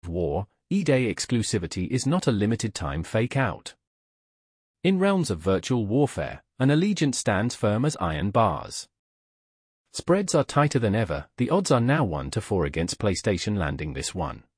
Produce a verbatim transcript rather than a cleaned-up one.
War, E day exclusivity is not a limited-time fake-out. In realms of virtual warfare, an allegiance stands firm as iron bars. Spreads are tighter than ever, the odds are now one to four against PlayStation landing this one.